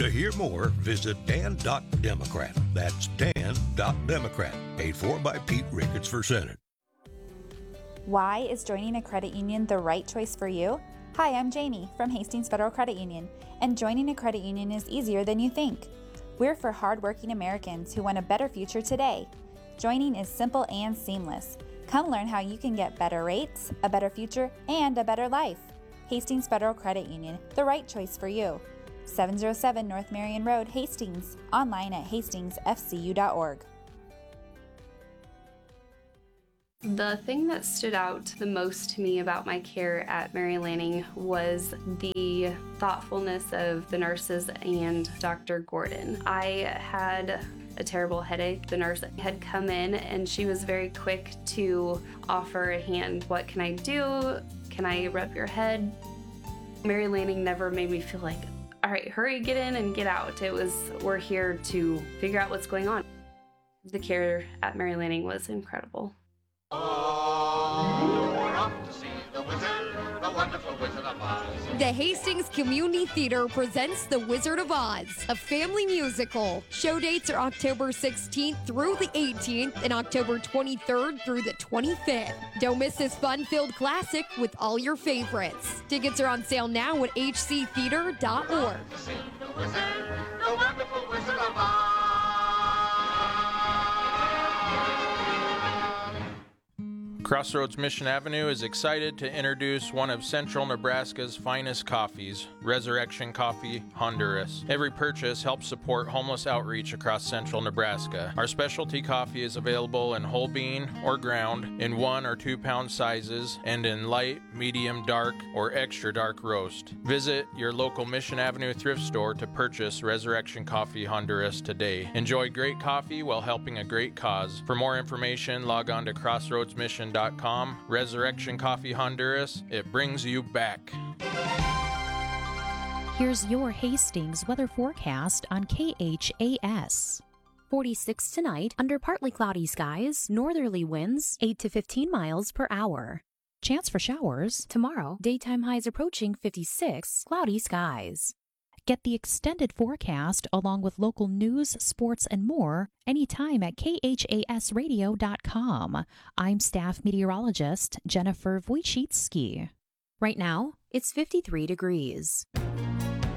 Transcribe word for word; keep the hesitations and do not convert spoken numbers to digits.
To hear more, visit dan dot democrat. That's dan dot democrat. Paid for by Pete Ricketts for Senate. Why is joining a credit union the right choice for you? Hi, I'm Jamie from Hastings Federal Credit Union, and joining a credit union is easier than you think. We're for hardworking Americans who want a better future today. Joining is simple and seamless. Come learn how you can get better rates, a better future, and a better life. Hastings Federal Credit Union, the right choice for you. seven oh seven North Marion Road, Hastings. Online at hastings f c u dot org. The thing that stood out the most to me about my care at Mary Lanning was the thoughtfulness of the nurses and Doctor Gordon. I had a terrible headache. The nurse had come in and she was very quick to offer a hand. What can I do? Can I rub your head? Mary Lanning never made me feel like, all right, hurry, get in and get out. It was, we're here to figure out what's going on. The care at Mary Lanning was incredible. Oh, we're off to see the wizard, the wonderful Wizard of Oz. The Hastings Community Theater presents The Wizard of Oz, a family musical. Show dates are October sixteenth through the eighteenth and October twenty-third through the twenty-fifth. Don't miss this fun-filled classic with all your favorites. Tickets are on sale now at h c theater dot org. To see the wizard, the wonderful Wizard of Oz. Crossroads Mission Avenue is excited to introduce one of Central Nebraska's finest coffees, Resurrection Coffee, Honduras. Every purchase helps support homeless outreach across Central Nebraska. Our specialty coffee is available in whole bean or ground, in one or two pound sizes, and in light, medium, dark, or extra dark roast. Visit your local Mission Avenue thrift store to purchase Resurrection Coffee, Honduras today. Enjoy great coffee while helping a great cause. For more information, log on to crossroads mission dot com. Resurrection Coffee Honduras, it brings you back. Here's your Hastings weather forecast on K H A S. forty-six tonight, under partly cloudy skies, northerly winds eight to fifteen miles per hour. Chance for showers tomorrow, daytime highs approaching fifty-six, cloudy skies. Get the extended forecast along with local news, sports, and more anytime at k h a s radio dot com. I'm staff meteorologist Jennifer Wojcicki. Right now, it's fifty-three degrees.